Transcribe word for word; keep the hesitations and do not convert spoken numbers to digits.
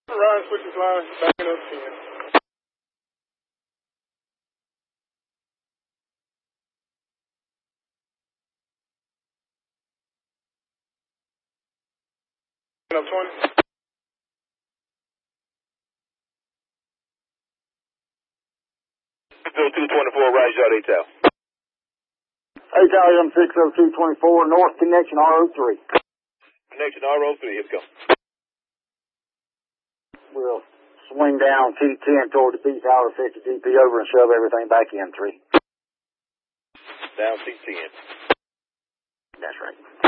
Ryan switches line, backing up ten. Up twenty. six oh two twenty-four, right yard, A T A L. A T A L M six oh two twenty-four, North Connection R O three. Connection R O three, here we go. We'll swing down T ten toward the B tower, set the D P over and shove everything back in three. Down T ten. That's right.